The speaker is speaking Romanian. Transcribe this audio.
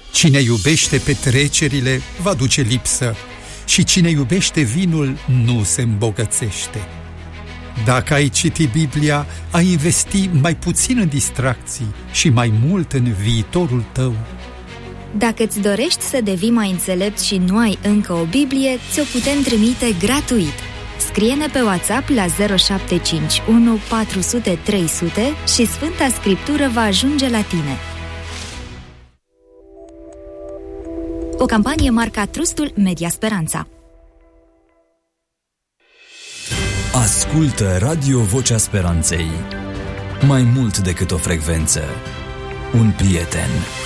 Cine iubește petrecerile va duce lipsă și cine iubește vinul nu se îmbogățește. Dacă ai citi Biblia, ai investi mai puțin în distracții și mai mult în viitorul tău. Dacă îți dorești să devii mai înțelept și nu ai încă o Biblie, ți-o putem trimite gratuit. Scrie-ne pe WhatsApp la 0751 400 300 și Sfânta Scriptură va ajunge la tine. O campanie marca Trustul Media Speranța. Ascultă Radio Vocea Speranței. Mai mult decât o frecvență, un prieten.